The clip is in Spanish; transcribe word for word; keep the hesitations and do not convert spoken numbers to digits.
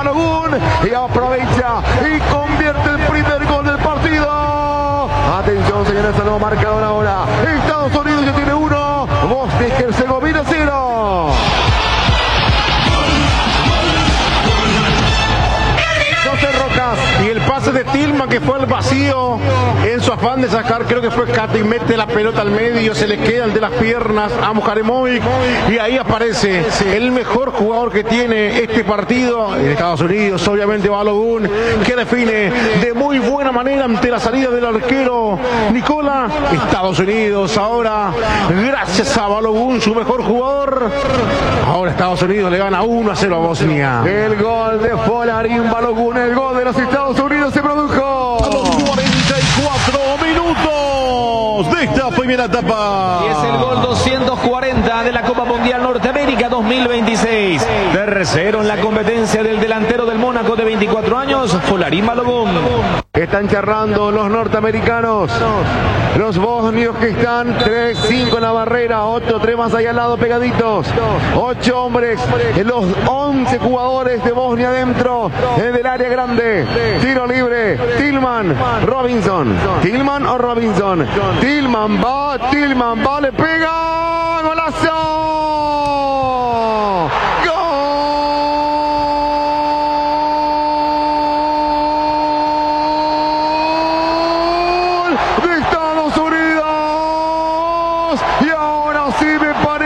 Balogun y aprovecha y convierte el primer gol del partido. Atención, señores, al nuevo marcador ahora. Estados Unidos ya tiene uno, Bosnia y Herzegovina cero. Y el pase de Tillman, que fue al vacío en su afán de sacar, creo que fue Cati, mete la pelota al medio, se le queda el de las piernas a Mujaremovic y ahí aparece el mejor jugador que tiene este partido en Estados Unidos, obviamente Balogun, que define de muy buena manera ante la salida del arquero Nicola. Estados Unidos ahora, gracias a Balogun, su mejor jugador, ahora Estados Unidos le gana uno a cero a Bosnia. El gol de Folarin Balogun, el gol de los Estados Unidos se produjo a los cuarenta y cuatro minutos de esta primera etapa. Y es el gol doscientos cuarenta de la Copa Mundial Norteamérica dos mil veintiséis. Tercero en la competencia del delantero del Mónaco de veinticuatro años, Folarin Balogun. Están charlando los norteamericanos, los bosnios que están tres cinco en la barrera, otro tres más allá al lado pegaditos, ocho hombres, los once jugadores de Bosnia dentro del área grande. Tiro libre, Tillman, Robinson, Tillman o Robinson, Tillman va, Tillman va, le pega, golazo. Y ahora sí me parece